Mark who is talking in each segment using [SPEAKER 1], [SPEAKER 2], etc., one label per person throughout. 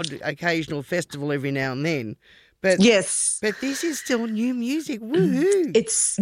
[SPEAKER 1] occasional festival every now and then. But
[SPEAKER 2] Yes.
[SPEAKER 1] but this is still new music. Woohoo!
[SPEAKER 2] It's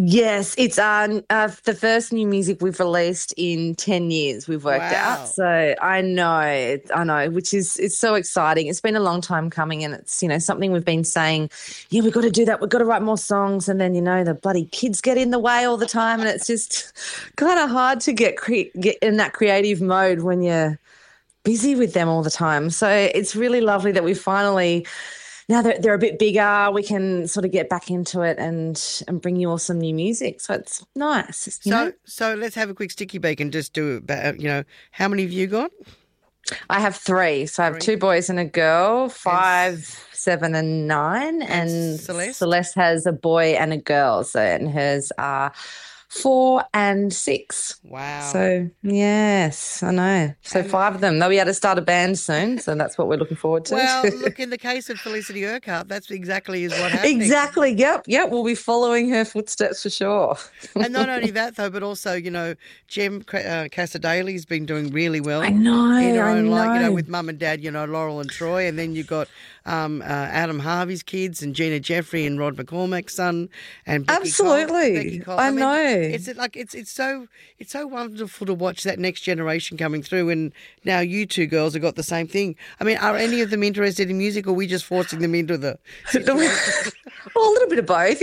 [SPEAKER 2] the first new music we've released in 10 years we've worked
[SPEAKER 1] Wow.
[SPEAKER 2] out. So I know, which is it's so exciting. It's been a long time coming, and it's, something we've been saying, yeah, we've got to do that. We've got to write more songs. And then, the bloody kids get in the way all the time, and it's just kind of hard to get in that creative mode when you're busy with them all the time. So it's really lovely that we finally, now that they're a bit bigger, we can sort of get back into it and bring you all some new music. So it's nice.
[SPEAKER 1] So let's have a quick sticky beak and just do about, how many have you got?
[SPEAKER 2] I have 3. So I have 2 boys and a girl, 5, 7 and 9. And Celeste has a boy and a girl. So, and hers are 4 and 6.
[SPEAKER 1] Wow.
[SPEAKER 2] So, yes, I know. So 5 of them. They'll be able to start a band soon, so that's what we're looking forward to.
[SPEAKER 1] Well, look, in the case of Felicity Urquhart, that's exactly is what happened.
[SPEAKER 2] Exactly, yep. We'll be following her footsteps for sure.
[SPEAKER 1] And not only that, though, but also, Jem Casadale's been doing really well.
[SPEAKER 2] I know,
[SPEAKER 1] in her own,
[SPEAKER 2] I know.
[SPEAKER 1] with mum and dad, Laurel and Troy, and then you've got Adam Harvey's kids and Gina Jeffrey and Rod McCormack's son and Becky
[SPEAKER 2] Absolutely.
[SPEAKER 1] Becky Cole.
[SPEAKER 2] I know.
[SPEAKER 1] It's so wonderful to watch that next generation coming through, and now you two girls have got the same thing. I mean, are any of them interested in music, or are we just forcing them into the situation?
[SPEAKER 2] Well, a little bit of both,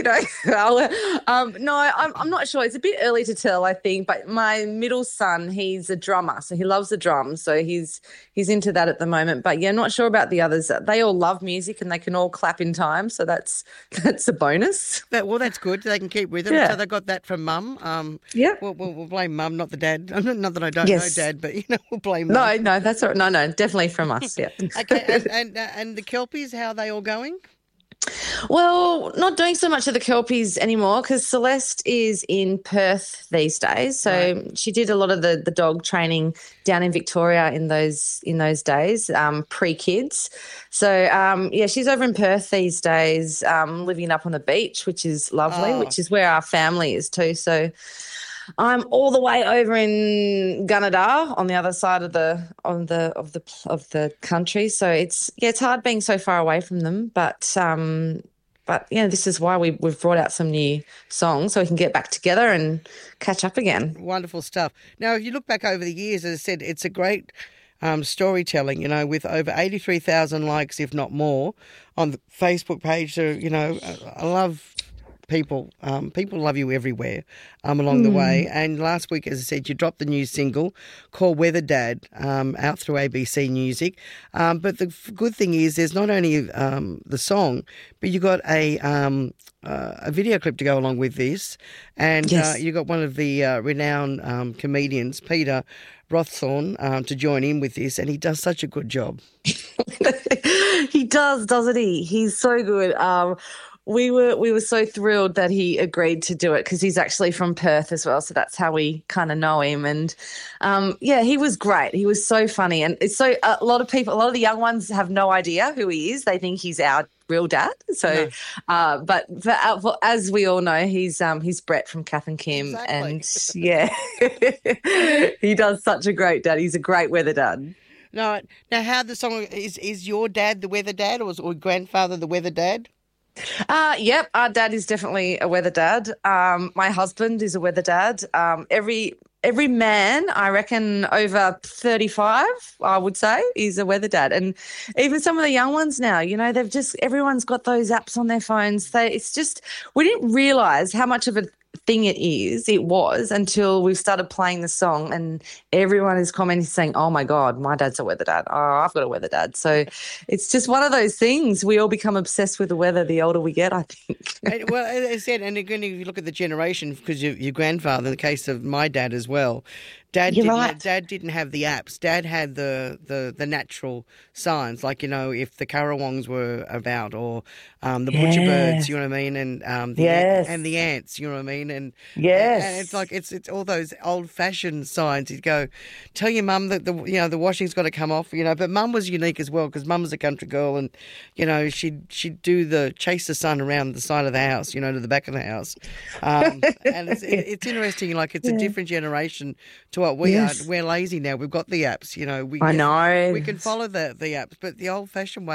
[SPEAKER 2] No, I'm not sure. It's a bit early to tell, I think. But my middle son, he's a drummer, so he loves the drums. So he's into that at the moment. But yeah, not sure about the others. They all love music and they can all clap in time. So that's a bonus.
[SPEAKER 1] Well, that's good. They can keep with it.
[SPEAKER 2] Yeah.
[SPEAKER 1] So they got that from mum.
[SPEAKER 2] Yeah.
[SPEAKER 1] We'll blame mum, not the dad. Not that I don't
[SPEAKER 2] Yes.
[SPEAKER 1] know dad, but we'll blame mum.
[SPEAKER 2] No, that's all right. No, definitely from us. Yeah.
[SPEAKER 1] Okay, and the Kelpies, how are they all going?
[SPEAKER 2] Well, not doing so much of the Kelpies anymore because Celeste is in Perth these days. So she did a lot of the dog training down in Victoria in those days, pre-kids. So, she's over in Perth these days, living up on the beach, which is lovely, which is where our family is too. So I'm all the way over in Gunnedah on the other side of the country. So it's hard being so far away from them, but this is why we've brought out some new songs so we can get back together and catch up again.
[SPEAKER 1] Wonderful stuff. Now, if you look back over the years, as I said, it's a great storytelling, with over 83,000 likes, if not more, on the Facebook page. So, I love people. People love you everywhere along the way. And last week, as I said, you dropped the new single called Weather Dad out through ABC Music. But the good thing is there's not only the song, but you got a video clip to go along with this. And you got one of the renowned comedians, Peter Roththorn, to join in with this, and he does such a good job.
[SPEAKER 2] He does, doesn't he? He's so good. We were so thrilled that he agreed to do it because he's actually from Perth as well, so that's how we kind of know him. And he was great. He was so funny, and it's so a lot of the young ones have no idea who he is. They think he's our real dad. So, but as we all know, he's Brett from Kath and Kim, and he does such a great dad. He's a great weather dad.
[SPEAKER 1] No, now how the song is your dad the weather dad, or grandfather the weather dad?
[SPEAKER 2] Yep, our dad is definitely a weather dad. My husband is a weather dad. Every man, I reckon, over 35, I would say, is a weather dad. And even some of the young ones now, everyone's got those apps on their phones. We didn't realise how much of a thing it was until we started playing the song, and everyone is commenting saying, oh my God, my dad's a weather dad. Oh, I've got a weather dad. So it's just one of those things. We all become obsessed with the weather the older we get, I think.
[SPEAKER 1] Well, as I said, and again, if you look at the generation, because your grandfather, in the case of my dad as well, Dad didn't have the apps. Dad had the natural signs, like, if the currawongs were about, or the butcher birds, you know what I mean, and and the ants, you know what I mean, and it's like it's all those old fashioned signs. You'd go, tell your mum that the washing's got to come off, But Mum was unique as well because Mum was a country girl, and she'd do the chase the sun around the side of the house, to the back of the house, and it's interesting. Like it's a different generation to what we
[SPEAKER 2] Yes.
[SPEAKER 1] are. We're lazy now. We've got the apps, you know.
[SPEAKER 2] I know.
[SPEAKER 1] We can follow the apps, but the old-fashioned way